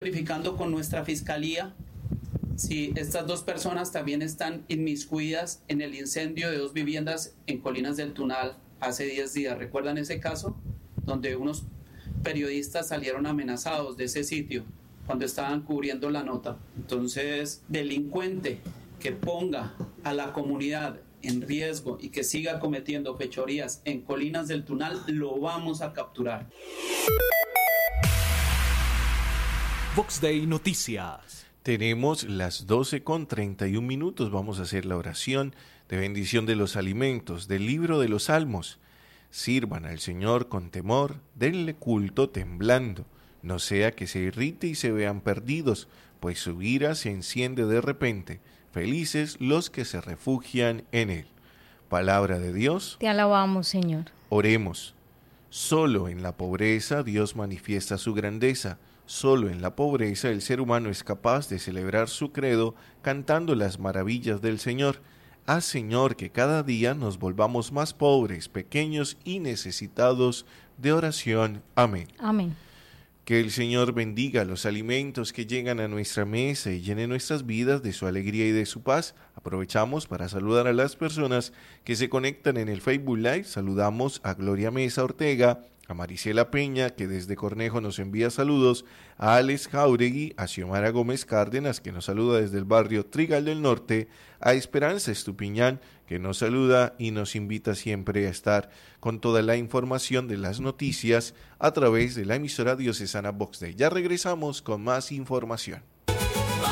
verificando con nuestra fiscalía si estas dos personas también están inmiscuidas en el incendio de 2 viviendas en Colinas del Tunal hace 10 días. ¿Recuerdan ese caso? Donde unos periodistas salieron amenazados de ese sitio cuando estaban cubriendo la nota. Entonces, delincuente que ponga a la comunidad en riesgo y que siga cometiendo fechorías en Colinas del Tunal, lo vamos a capturar. Vox Day Noticias. Tenemos las 12:31. Vamos a hacer la oración de bendición de los alimentos del libro de los Salmos. Sirvan al Señor con temor, denle culto temblando, no sea que se irrite y se vean perdidos, pues su ira se enciende de repente. Felices los que se refugian en Él. Palabra de Dios. Te alabamos, Señor. Oremos. Solo en la pobreza Dios manifiesta su grandeza. Solo en la pobreza el ser humano es capaz de celebrar su credo cantando las maravillas del Señor. Haz, Señor, que cada día nos volvamos más pobres, pequeños y necesitados de oración. Amén. Amén. Que el Señor bendiga los alimentos que llegan a nuestra mesa y llene nuestras vidas de su alegría y de su paz. Aprovechamos para saludar a las personas que se conectan en el Facebook Live. Saludamos a Gloria Mesa Ortega, a Marisela Peña, que desde Cornejo nos envía saludos, a Alex Jauregui, a Xiomara Gómez Cárdenas, que nos saluda desde el barrio Trigal del Norte, a Esperanza Estupiñán, que nos saluda y nos invita siempre a estar con toda la información de las noticias a través de la emisora diocesana Vox Day. Ya regresamos con más información.